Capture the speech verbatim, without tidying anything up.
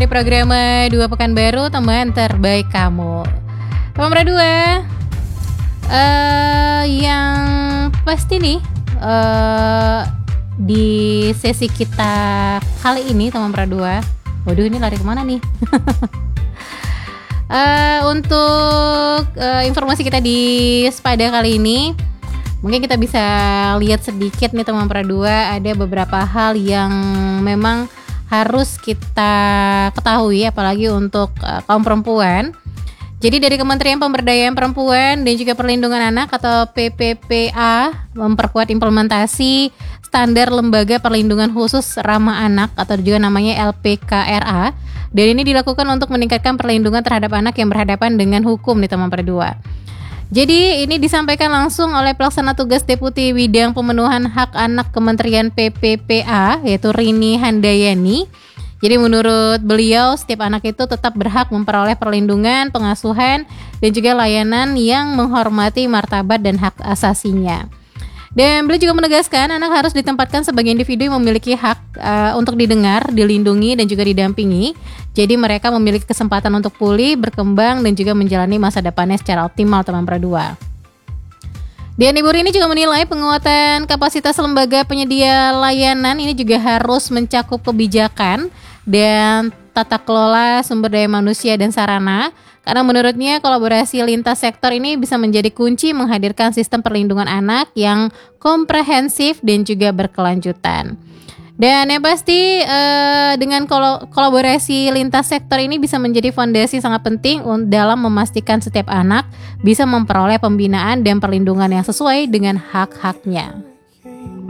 Di program Dua Pekan Baru, teman terbaik kamu. Teman berdua, uh, yang pasti nih uh, di sesi kita kali ini, teman berdua. Waduh, ini lari kemana nih? uh, untuk uh, informasi kita di Sepada kali ini, mungkin kita bisa lihat sedikit nih teman berdua, ada beberapa hal yang memang harus kita ketahui, apalagi untuk uh, kaum perempuan. Jadi dari Kementerian Pemberdayaan Perempuan dan juga Perlindungan Anak atau P P P A memperkuat implementasi standar Lembaga Perlindungan Khusus Ramah Anak atau juga namanya L P K R A. Dan ini dilakukan untuk meningkatkan perlindungan terhadap anak yang berhadapan dengan hukum nih teman berdua. Jadi ini disampaikan langsung oleh Pelaksana Tugas Deputi Bidang Pemenuhan Hak Anak Kementerian P P P A, yaitu Rini Handayani. Jadi menurut beliau, setiap anak itu tetap berhak memperoleh perlindungan, pengasuhan, dan juga layanan yang menghormati martabat dan hak asasinya. Dan beliau juga menegaskan anak harus ditempatkan sebagai individu yang memiliki hak uh, untuk didengar, dilindungi, dan juga didampingi. Jadi mereka memiliki kesempatan untuk pulih, berkembang, dan juga menjalani masa depannya secara optimal teman berdua. Dan Ibu Rini juga menilai penguatan kapasitas lembaga penyedia layanan ini juga harus mencakup kebijakan dan tata kelola sumber daya manusia dan sarana. Karena menurutnya kolaborasi lintas sektor ini bisa menjadi kunci menghadirkan sistem perlindungan anak yang komprehensif dan juga berkelanjutan. Dan yang pasti eh, dengan kol- kolaborasi lintas sektor ini bisa menjadi fondasi sangat penting dalam memastikan setiap anak bisa memperoleh pembinaan dan perlindungan yang sesuai dengan hak-haknya.